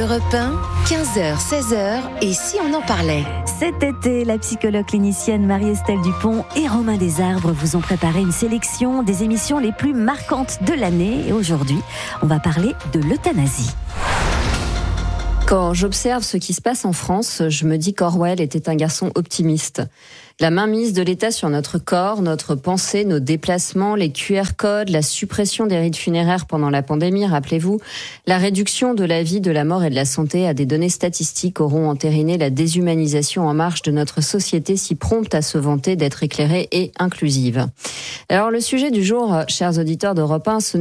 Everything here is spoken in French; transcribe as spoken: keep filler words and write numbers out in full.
Europe un, quinze heures, seize heures, et si on en parlait? Cet été, la psychologue clinicienne Marie-Estelle Dupont et Romain Desarbres vous ont préparé une sélection des émissions les plus marquantes de l'année. Et aujourd'hui, on va parler de l'euthanasie. Quand j'observe ce qui se passe en France, je me dis qu'Orwell était un garçon optimiste. La mainmise de l'État sur notre corps, notre pensée, nos déplacements, les Q R codes, la suppression des rites funéraires pendant la pandémie, rappelez-vous, la réduction de la vie, de la mort et de la santé à des données statistiques auront entériné la déshumanisation en marche de notre société si prompte à se vanter d'être éclairée et inclusive. Alors le sujet du jour, chers auditeurs d'Europe un, ce n'est